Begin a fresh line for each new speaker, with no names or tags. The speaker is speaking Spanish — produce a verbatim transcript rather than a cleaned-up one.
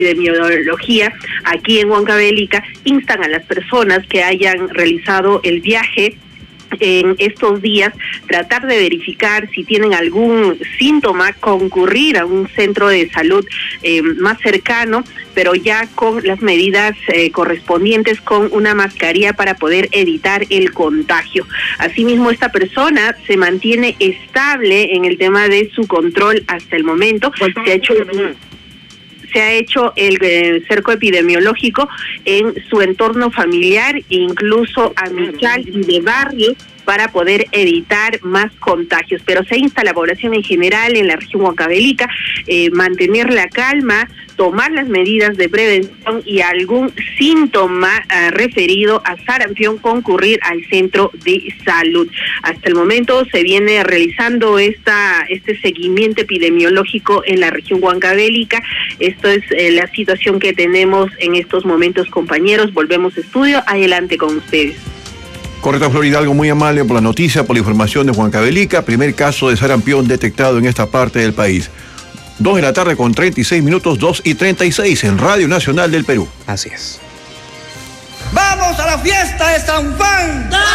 Epidemiología aquí en Huancavelica instan a las personas que hayan realizado el viaje en estos días, tratar de verificar si tienen algún síntoma, concurrir a un centro de salud eh, más cercano, pero ya con las medidas eh, correspondientes, con una mascarilla para poder evitar el contagio. Asimismo, esta persona se mantiene estable en el tema de su control hasta el momento. Se ha hecho se ha hecho el eh, cerco epidemiológico en su entorno familiar, incluso amical y de barrio, para poder evitar más contagios. Pero se insta a la población en general en la región huancavelica eh, mantener la calma, tomar las medidas de prevención y algún síntoma eh, referido a sarampión concurrir al centro de salud. Hasta el momento se viene realizando esta este seguimiento epidemiológico en la región huancavelica. Esto es eh, la situación que tenemos en estos momentos, compañeros. Volvemos a estudio. Adelante con ustedes.
Correcto, Flor Hidalgo, muy amable por la noticia, por la información de Huancavelica. Primer caso de sarampión detectado en esta parte del país. Dos de la tarde con treinta y seis minutos, dos y treinta y seis en Radio Nacional del Perú.
Así es.
¡Vamos a la fiesta de San Juan!